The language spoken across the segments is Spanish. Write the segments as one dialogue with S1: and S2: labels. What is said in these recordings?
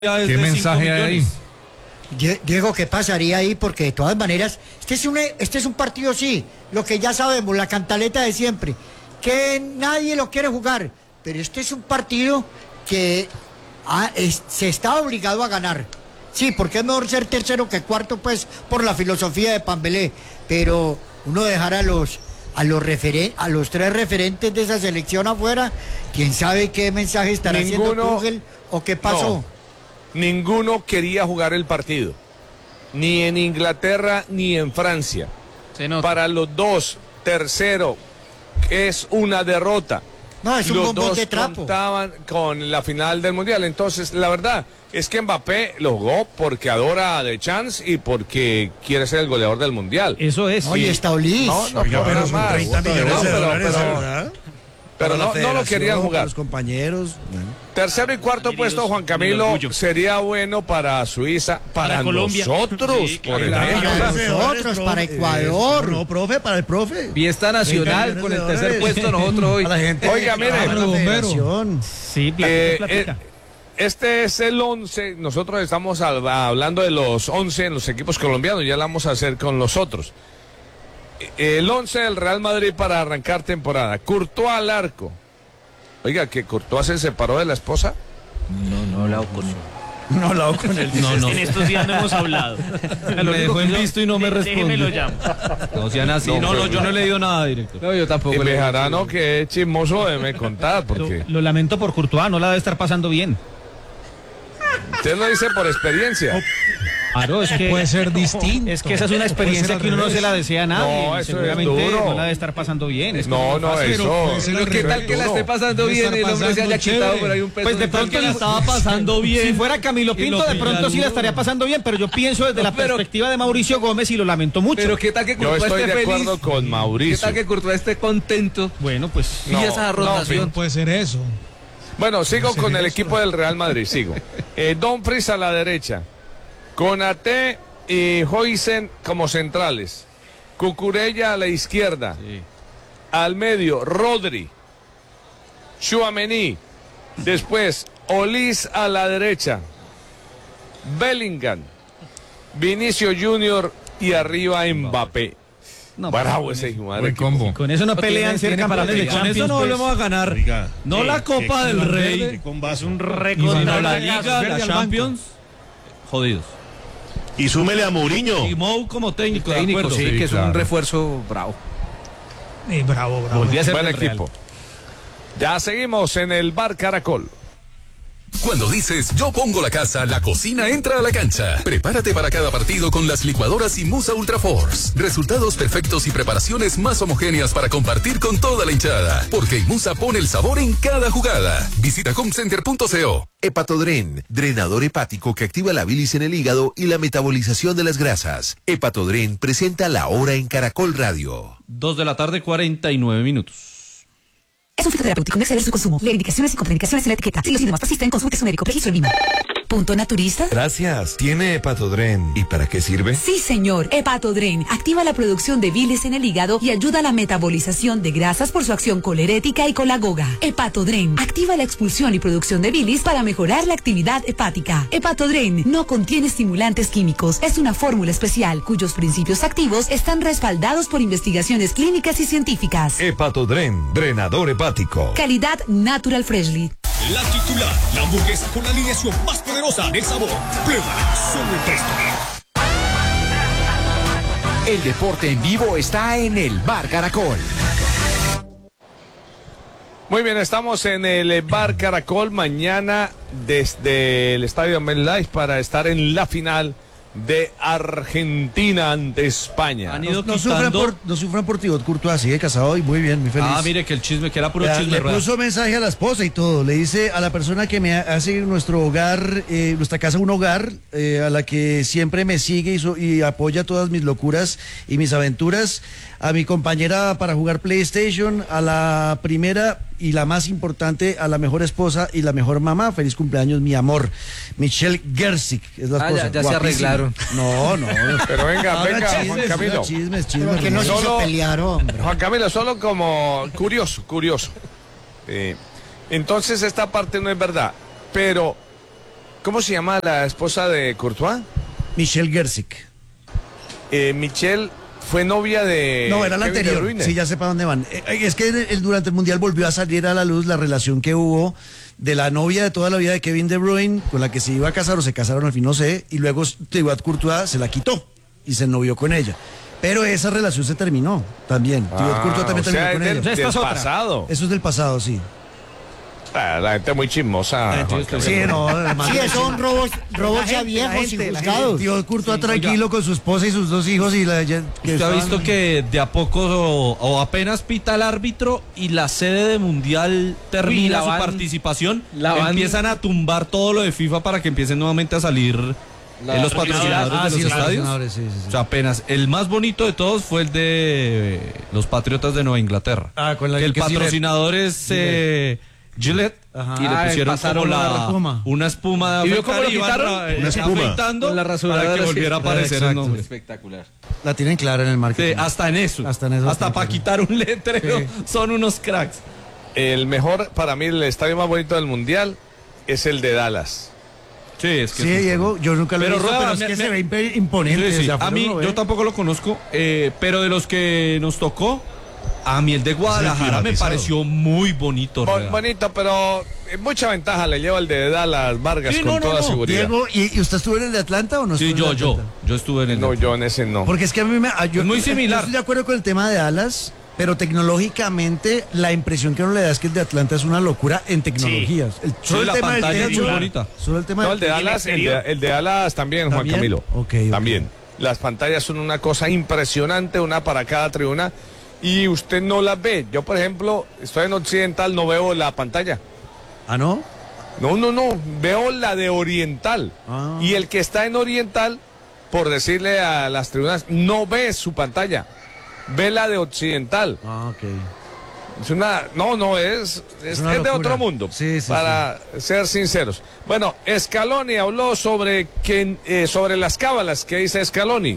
S1: ¿Qué mensaje hay ahí?
S2: Diego, ¿qué pasaría ahí? Porque de todas maneras, este es un partido, sí, lo que ya sabemos, la cantaleta de siempre, que nadie lo quiere jugar, pero este es un partido que se está obligado a ganar. Sí, porque es mejor ser tercero que cuarto, pues, por la filosofía de Pambelé, pero uno dejar a los tres referentes de esa selección afuera, quién sabe qué mensaje estará haciendo Tuchel o qué pasó.
S3: No. Ninguno quería jugar el partido, ni en Inglaterra ni en Francia. Para los dos, tercero es una derrota.
S2: No, es un
S3: los
S2: bombón
S3: dos
S2: de trapo.
S3: Contaban con la final del Mundial. Entonces, la verdad es que Mbappé lo jugó porque adora a Deschamps y porque quiere ser el goleador del Mundial.
S4: Eso es.
S2: Oye, está Ulis.
S5: Oiga, pero son 30 millones de dólares, ¿verdad?
S3: Pero no lo querían jugar.
S5: Los compañeros. Bueno.
S3: Tercero y cuarto puesto, Juan Camilo, sería bueno para Suiza, para
S4: Colombia.
S3: Nosotros,
S4: Sí,
S3: por
S4: claro.
S3: ejemplo.
S2: Para nosotros, para Ecuador.
S5: No, profe, para el profe.
S1: Fiesta nacional con el tercer puesto nosotros hoy.
S5: A la gente.
S3: Oiga, mire.
S4: Sí, platica.
S3: Este es el 11, nosotros estamos hablando de los 11 en los equipos colombianos, ya lo vamos a hacer con los otros. El 11 del Real Madrid para arrancar temporada. Courtois al arco. Oiga, que Courtois se separó de la esposa.
S1: No he hablado con él.
S5: No he hablado con él.
S4: No. En estos días no hemos hablado.
S1: Me dejó en visto y no me respondió.
S4: Déjeme lo llamo.
S1: No sean así. No, yo no he leído nada, director. No, yo tampoco.
S3: Y
S1: le
S3: Bejarano, que es chismoso, déjeme contar, porque
S4: Lo lamento por Courtois, no la debe estar pasando bien.
S3: usted lo dice por experiencia.
S4: Claro, es que
S1: puede ser distinto.
S4: Es que esa es una experiencia que uno no se la desea a nadie.
S3: No, eso
S4: seguramente
S3: es duro.
S4: no la debe estar pasando bien.
S3: No, eso.
S1: Pero qué tal que la esté pasando bien y el hombre se haya quitado por ahí un peso.
S4: Pues de pronto la estaba pasando bien. Si fuera Camilo Pinto, de pronto sí la estaría pasando bien, pero yo pienso desde la perspectiva de Mauricio Gómez y lo lamento mucho.
S1: Pero qué tal que
S3: Yo
S1: Courtois
S3: estoy
S1: esté
S3: de
S1: feliz.
S3: acuerdo con
S1: ¿Qué
S3: Mauricio.
S1: tal que Courtois esté contento?
S4: Bueno, pues
S1: Y esa rotación.
S6: Puede ser eso.
S3: Bueno, sigo con el equipo del Real Madrid, sigo. Dumfries a la derecha, Konaté y Huijsen como centrales, Cucurella a la izquierda, al medio Rodri, Tchouaméni, después Olise a la derecha, Bellingham, Vinicius Junior y arriba Mbappé.
S4: no,
S3: Bravo ese hijo de madre.
S1: Buen combo.
S4: con eso no pelean ser campeones de
S1: Con
S4: Champions.
S1: eso no
S4: pues.
S1: volvemos a ganar.
S5: Oiga,
S1: No la Copa del Rey,
S5: con vaso.
S4: Un
S1: sino
S4: récord.
S1: la Liga, la Champions. Jodidos.
S5: Y súmele a Mourinho.
S1: Y Mou como técnico, de
S6: Técnico,
S1: acuerdo.
S6: sí, que es
S3: claro.
S6: un refuerzo bravo.
S5: Bravo.
S4: Volví a ser
S3: Buen
S4: del Real.
S3: equipo. Ya seguimos en el Bar Caracol.
S7: Cuando dices yo pongo la casa, la cocina entra a la cancha. Prepárate para cada partido con las licuadoras Imusa Ultra Force. Resultados perfectos y preparaciones más homogéneas para compartir con toda la hinchada. Porque Imusa pone el sabor en cada jugada. Visita homecenter.co.
S8: Hepatodren, drenador hepático que activa la bilis en el hígado y la metabolización de las grasas. Hepatodren presenta La Hora en Caracol Radio.
S1: 2:49 p.m.
S9: Es un fitoterapéutico, no exceder su consumo. Lee indicaciones y contraindicaciones en la etiqueta. Si los síntomas persisten, consulte a su médico. Registro en Lima. ¿Punto naturista?
S8: Gracias. ¿Tiene Hepatodren? ¿Y para qué sirve?
S9: Sí, señor. Hepatodren activa la producción de bilis en el hígado y ayuda a la metabolización de grasas por su acción colerética y colagoga. Hepatodren activa la expulsión y producción de bilis para mejorar la actividad hepática. Hepatodren no contiene estimulantes químicos. Es una fórmula especial cuyos principios activos están respaldados por investigaciones clínicas y científicas.
S8: Hepatodren, drenador hepático.
S9: Calidad Natural Freshly.
S10: La titular, la hamburguesa con la alineación más poderosa del sabor. Pruébala, solo en Presto.
S11: El deporte en vivo está en el Bar Caracol.
S3: Muy bien, estamos en el Bar Caracol mañana desde el Estadio MetLife para estar en la final de Argentina ante España.
S1: Han ido
S5: No
S1: quitando...
S5: sufran por Thibaut Courtois, sigue casado y muy bien, muy feliz.
S1: Mire que el chisme, que era puro chisme.
S5: Le
S1: rueda.
S5: puso mensaje a la esposa y todo. Le dice a la persona que me hace nuestro hogar, nuestra casa un hogar, a la que siempre me sigue y apoya todas mis locuras y mis aventuras, a mi compañera para jugar PlayStation, a la primera y la más importante, a la mejor esposa y la mejor mamá. Feliz cumpleaños, mi amor. Michelle Gersick es la esposa.
S6: Ya se arreglaron.
S5: No.
S3: Pero venga, Juan Camilo.
S5: Chismes.
S2: Que no se hizo pelear, hombre.
S3: Juan Camilo, solo como curioso. Entonces esta parte no es verdad, pero ¿Cómo se llama la esposa de Courtois?
S5: Michelle Gersick.
S3: Michelle fue novia de...
S5: No, era la
S3: Kevin De
S5: anterior.
S3: Bruyne.
S5: Sí, ya sé para dónde van. Es que durante el Mundial volvió a salir a la luz la relación que hubo de la novia de toda la vida de Kevin De Bruyne, con la que se iba a casar o se casaron al fin, no sé, y luego Thibaut Courtois se la quitó y se novió con ella. Pero esa relación se terminó también. Thibaut Courtois también terminó con ella.
S3: Del pasado.
S5: Eso es del pasado, sí.
S3: La gente muy chismosa.
S5: Sí, no,
S2: Sí, son robos ya viejos y juzgados.
S5: Thibaut Courtois tranquilo con su esposa y sus 2 hijos y
S12: ¿Usted ha visto que de a poco o apenas pita el árbitro y la sede de Mundial termina su participación? Empiezan a tumbar todo lo de FIFA para que empiecen nuevamente a salir los patrocinadores de los estadios.
S5: Sí.
S12: O sea, apenas el más bonito de todos fue el de los Patriotas de Nueva Inglaterra.
S5: Con la
S12: que el
S5: que
S12: patrocinador es Gillette. Y le pusieron como una espuma de
S1: ¿Y vio cómo lo quitaron?
S12: Una espuma con la rasuradora para que volviera a aparecer el nombre.
S6: Espectacular.
S5: La tienen clara en el marketing.
S12: Sí, hasta en eso. Hasta para quitar un letrero son unos cracks.
S3: El mejor, para mí, el estadio más bonito del Mundial es el de Dallas.
S12: Sí, es que
S5: sí, Diego, yo nunca lo he visto, pero es que se ve imponente.
S12: Sí. A mí, yo tampoco lo conozco, pero de los que nos tocó, a mí el de Guadalajara me pareció muy bonito.
S3: Bonito, pero mucha ventaja le lleva el de Dallas Vargas con toda seguridad.
S5: Diego, ¿y usted estuvo en el de Atlanta o no?
S12: Sí, yo estuve en el de
S3: No, yo en ese no.
S5: Porque es que a mí
S12: es muy similar.
S5: Yo estoy de acuerdo con el tema de Dallas, pero tecnológicamente la impresión que uno le da es que el de Atlanta es una locura en tecnologías.
S12: Solo el tema del techo, muy bonita.
S5: Solo el tema
S3: el de Dallas, el de Dallas también, Juan Camilo.
S5: Okay.
S3: También. Las pantallas son una cosa impresionante, una para cada tribuna, y usted no las ve. Yo, por ejemplo, estoy en Occidental, no veo la pantalla.
S5: ¿Ah, no?
S3: No, veo la de Oriental. Y el que está en Oriental, por decirle a las tribunas, no ve su pantalla. Ve la de Occidental.
S5: Ok.
S3: Es una... es de otro mundo, para ser sinceros. Bueno, Scaloni habló sobre las cábalas. ¿Qué dice Scaloni?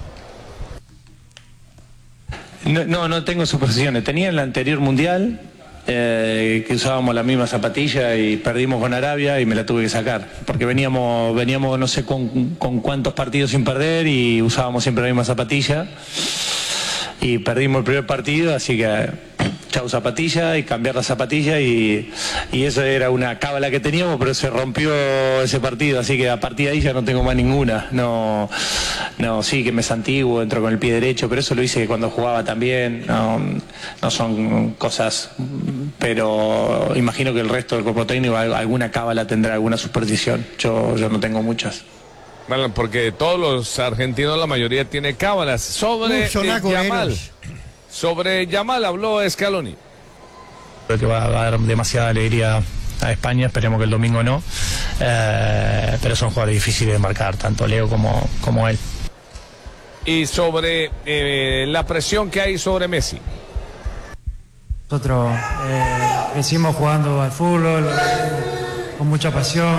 S13: No tengo suposiciones. Tenía en el anterior mundial que usábamos la misma zapatilla y perdimos con Arabia y me la tuve que sacar. Porque veníamos no sé con cuántos partidos sin perder y usábamos siempre la misma zapatilla. Y perdimos el primer partido, así que chau zapatilla y cambiar la zapatilla y eso era una cábala que teníamos, pero se rompió ese partido, así que a partir de ahí ya no tengo más ninguna. No, sí que me santiguo, entro con el pie derecho, pero eso lo hice cuando jugaba también. No son cosas, pero imagino que el resto del cuerpo técnico alguna cábala tendrá, alguna superstición. Yo no tengo muchas.
S3: Bueno, porque todos los argentinos, la mayoría tiene cábalas. Sobre Yamal. Sobre Yamal habló Scaloni.
S13: Creo que va a dar demasiada alegría a España, esperemos que el domingo no. Pero son jugadores difíciles de marcar, tanto Leo como él.
S3: Y sobre la presión que hay sobre Messi.
S14: Nosotros crecimos jugando al fútbol con mucha pasión,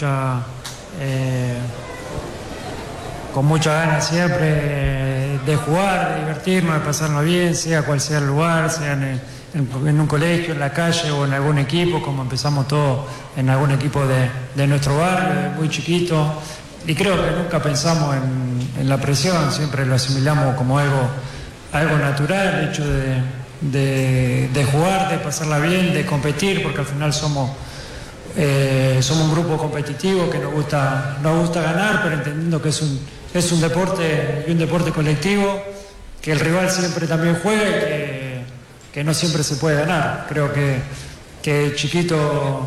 S14: con mucha ganas siempre de jugar, de divertirnos, de pasarnos bien, sea cual sea el lugar, sea en un colegio, en la calle o en algún equipo, como empezamos todos en algún equipo de nuestro barrio, muy chiquito. Y creo que nunca pensamos en la presión, siempre lo asimilamos como algo natural, el hecho de jugar, de pasarla bien, de competir, porque al final somos un grupo competitivo que nos gusta ganar, pero entendiendo que es un deporte y un deporte colectivo, que el rival siempre también juega y que no siempre se puede ganar. Creo que chiquito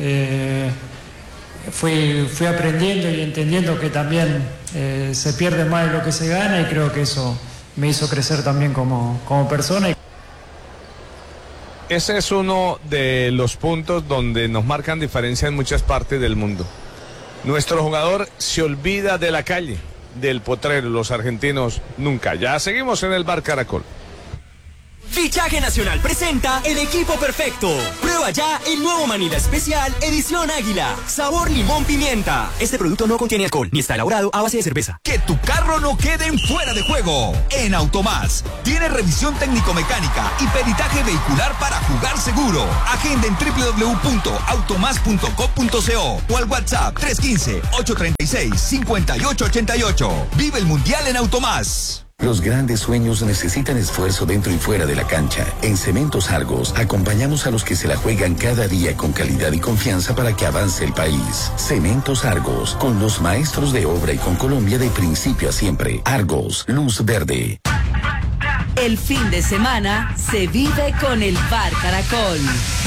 S14: fui aprendiendo y entendiendo que también se pierde más de lo que se gana, y creo que eso me hizo crecer también como persona.
S3: Ese es uno de los puntos donde nos marcan diferencia en muchas partes del mundo. Nuestro jugador se olvida de la calle, del potrero, los argentinos nunca. Ya seguimos en el Bar Caracol.
S15: Fichaje Nacional presenta el equipo perfecto. Prueba ya el nuevo Manila Especial Edición Águila. Sabor limón pimienta. Este producto no contiene alcohol ni está elaborado a base de cerveza.
S16: Que tu carro no quede en fuera de juego. En Automás tiene revisión técnico-mecánica y peritaje vehicular para jugar seguro. Agenda en www.automás.com.co o al WhatsApp 315-836-5888. Vive el Mundial en Automás.
S17: Los grandes sueños necesitan esfuerzo dentro y fuera de la cancha. En Cementos Argos acompañamos a los que se la juegan cada día con calidad y confianza para que avance el país. Cementos Argos, con los maestros de obra y con Colombia de principio a siempre. Argos, luz verde.
S9: El fin de semana se vive con el Bar Caracol.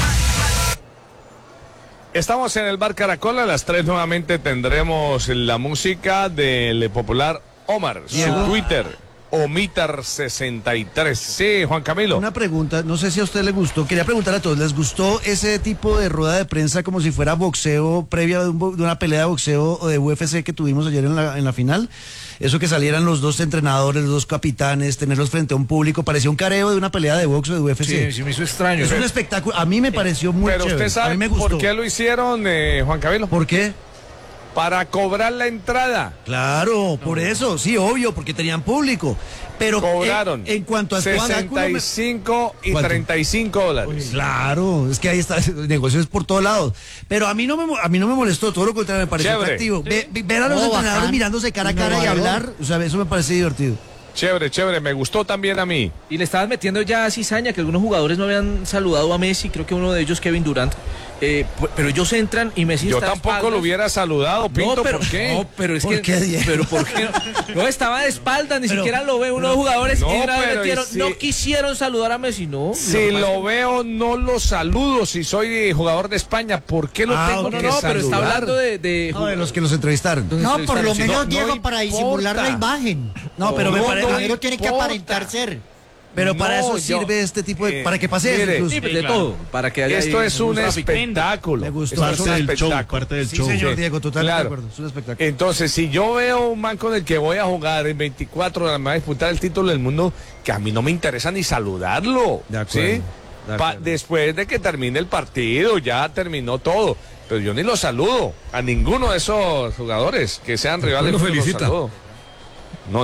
S3: Estamos en el Bar Caracol. A las 3 nuevamente tendremos la música del popular Omar, su Twitter. Omitar63. Sí, Juan Camilo.
S5: Una pregunta, no sé si a usted le gustó, quería preguntar a todos, ¿les gustó ese tipo de rueda de prensa como si fuera boxeo, previa de una pelea de boxeo o de UFC que tuvimos ayer en la final? Eso que salieran los dos entrenadores, los dos capitanes, tenerlos frente a un público, parecía un careo de una pelea de boxeo de UFC.
S1: Sí, me hizo extraño.
S5: Es un espectáculo, a mí me pareció muy
S3: chévere. Pero usted sabe
S5: a mí me gustó.
S3: por qué lo hicieron, Juan Camilo.
S5: ¿Por qué?
S3: Para cobrar la entrada.
S5: Claro, por eso, sí, obvio, porque tenían público. Pero
S3: cobraron
S5: en cuanto a
S3: 65 y $35.
S5: Claro, es que ahí está, el negocio es por todos lados. Pero a mí no me molestó, todo lo contrario, me pareció atractivo. Ver a los entrenadores mirándose cara a cara y hablar, o sea, eso me parece divertido.
S3: Chévere, me gustó también a mí.
S1: Y le estabas metiendo ya cizaña que algunos jugadores no habían saludado a Messi, creo que uno de ellos, Kevin Durant. Pero ellos entran y Messi está
S3: tampoco
S1: espaldas.
S3: lo hubiera saludado, Pinto,
S1: no, pero,
S3: ¿por qué?
S1: No, pero es
S5: ¿Por
S1: que...
S5: qué,
S1: pero ¿por qué no? Estaba de espaldas, ni siquiera lo ve. Unos jugadores no quisieron saludar a Messi, ¿no?
S3: Si lo veo, no lo saludo. Si soy jugador de España, ¿por qué lo tengo que saludar?
S1: Pero está hablando
S5: de los que los entrevistaron.
S2: No, por lo menos, Diego, para disimular la imagen.
S5: No, pero me parece...
S2: No tiene que aparentar ser.
S5: Pero para eso sirve este tipo de... para que pase eso incluso.
S1: Sí, de todo. Para que haya
S3: esto es un espectáculo.
S5: Me gustó.
S12: Parte del show.
S5: Sí, señor Diego, totalmente de acuerdo. Es un espectáculo.
S3: Entonces, si yo veo un man con el que voy a jugar en 24 horas, me va a disputar el título del mundo, que a mí no me interesa ni saludarlo.
S5: De acuerdo.
S3: ¿Sí? Después de que termine el partido, ya terminó todo. Pero yo ni lo saludo a ninguno de esos jugadores que sean rivales.
S12: Lo felicita.
S3: No,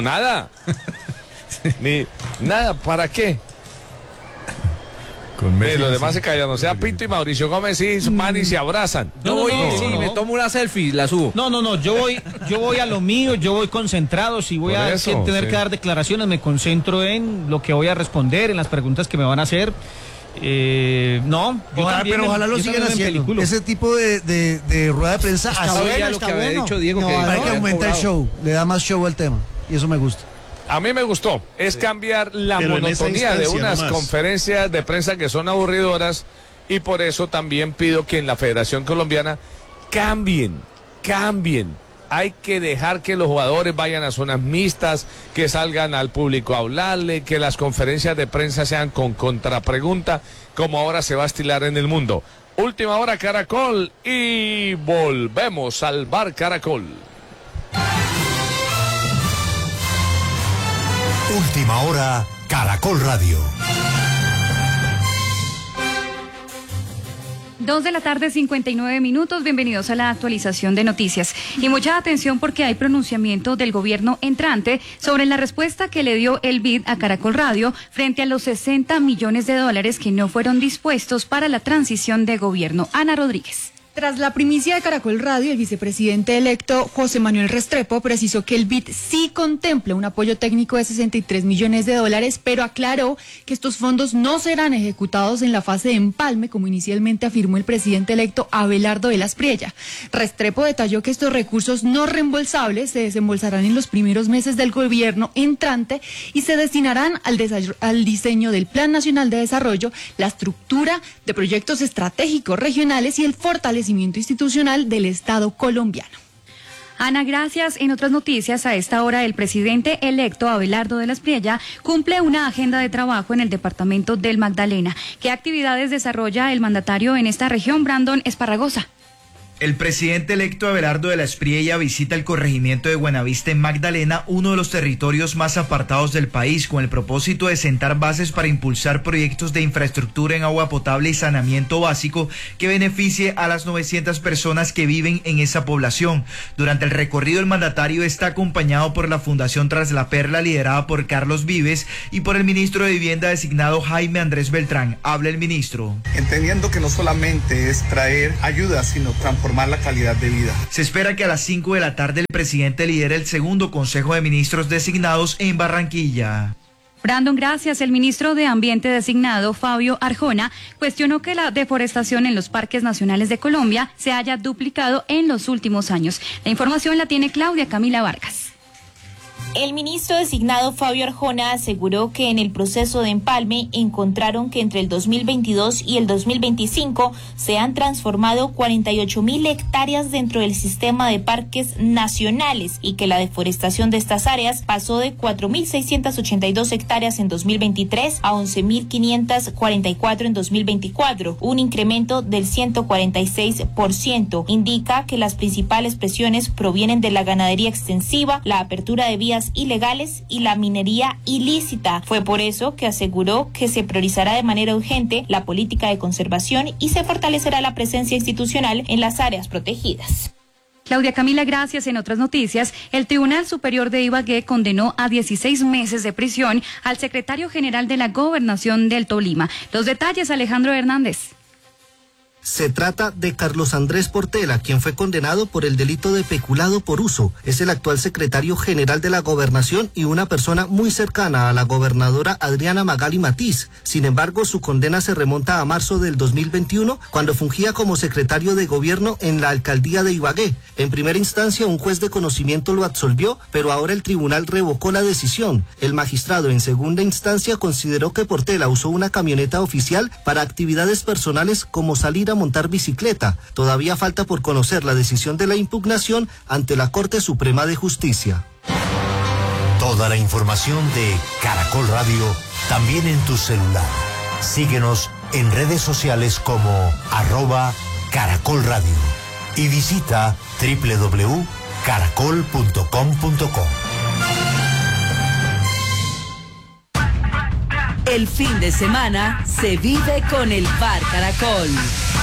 S3: ni nada, ¿para qué?
S12: Con Messi,
S3: los demás se callan, o sea, Pinto y Mauricio Gómez sí van y se abrazan.
S1: Me tomo una selfie, la subo.
S4: No, yo voy a lo mío, yo voy concentrado, si voy a tener que dar declaraciones, me concentro en lo que voy a responder, en las preguntas que me van a hacer.
S5: Ojalá lo sigan haciendo. Ese tipo de rueda de prensa
S2: está bueno, lo que había dicho Diego,
S5: para que aumente el show, le da más show al tema, y eso me gusta.
S3: A mí me gustó, es cambiar la monotonía de unas conferencias de prensa que son aburridoras, y por eso también pido que en la Federación Colombiana cambien. Hay que dejar que los jugadores vayan a zonas mixtas, que salgan al público a hablarle, que las conferencias de prensa sean con contrapregunta, como ahora se va a estilar en el mundo. Última hora Caracol y volvemos al Bar Caracol.
S10: Última hora, Caracol Radio.
S18: 2:59 p.m. Bienvenidos a la actualización de noticias. Y mucha atención porque hay pronunciamiento del gobierno entrante sobre la respuesta que le dio el BID a Caracol Radio frente a los $60 millones que no fueron dispuestos para la transición de gobierno. Ana Rodríguez.
S19: Tras la primicia de Caracol Radio, el vicepresidente electo José Manuel Restrepo precisó que el BID sí contempla un apoyo técnico de $63 millones, pero aclaró que estos fondos no serán ejecutados en la fase de empalme, como inicialmente afirmó el presidente electo Abelardo de las Priella. Restrepo detalló que estos recursos no reembolsables se desembolsarán en los primeros meses del gobierno entrante y se destinarán al diseño del Plan Nacional de Desarrollo, la estructura de proyectos estratégicos regionales y el fortalecimiento institucional del Estado colombiano.
S18: Ana, gracias. En otras noticias, a esta hora el presidente electo Abelardo de las Priella cumple una agenda de trabajo en el departamento del Magdalena. ¿Qué actividades desarrolla el mandatario en esta región, Brandon Esparragosa?
S20: El presidente electo Abelardo de la Espriella visita el corregimiento de Buenavista en Magdalena, uno de los territorios más apartados del país, con el propósito de sentar bases para impulsar proyectos de infraestructura en agua potable y saneamiento básico que beneficie a las 900 personas que viven en esa población. Durante el recorrido, el mandatario está acompañado por la Fundación Tras la Perla, liderada por Carlos Vives, y por el ministro de Vivienda designado Jaime Andrés Beltrán. Habla el ministro.
S21: Entendiendo que no solamente es traer ayuda, sino transformar la calidad de vida.
S20: Se espera que a las 5 de la tarde el presidente lidere el segundo Consejo de Ministros designados en Barranquilla.
S18: Brandon, gracias. El ministro de Ambiente designado, Fabio Arjona, cuestionó que la deforestación en los parques nacionales de Colombia se haya duplicado en los últimos años. La información la tiene Claudia Camila Vargas.
S22: El ministro designado Fabio Arjona aseguró que en el proceso de empalme encontraron que entre el 2022 y el 2025 se han transformado 48.000 hectáreas dentro del sistema de parques nacionales y que la deforestación de estas áreas pasó de 4.682 hectáreas en 2023 a 11.544 en 2024, un incremento del 146%. Indica que las principales presiones provienen de la ganadería extensiva, la apertura de vías ilegales y la minería ilícita. Fue por eso que aseguró que se priorizará de manera urgente la política de conservación y se fortalecerá la presencia institucional en las áreas protegidas.
S18: Claudia Camila, gracias. En otras noticias, el Tribunal Superior de Ibagué condenó a 16 meses de prisión al secretario general de la Gobernación del Tolima. Los detalles, Alejandro Hernández.
S23: Se trata de Carlos Andrés Portela, quien fue condenado por el delito de peculado por uso. Es el actual secretario general de la Gobernación y una persona muy cercana a la gobernadora Adriana Magali Matiz. Sin embargo, su condena se remonta a marzo del 2021, cuando fungía como secretario de gobierno en la alcaldía de Ibagué. En primera instancia, un juez de conocimiento lo absolvió, pero ahora el tribunal revocó la decisión. El magistrado en segunda instancia consideró que Portela usó una camioneta oficial para actividades personales como salir a montar bicicleta. Todavía falta por conocer la decisión de la impugnación ante la Corte Suprema de Justicia.
S24: Toda la información de Caracol Radio también en tu celular. Síguenos en redes sociales como @Caracol Radio y visita www.caracol.com.co.
S25: El fin de semana se vive con el Bar Caracol.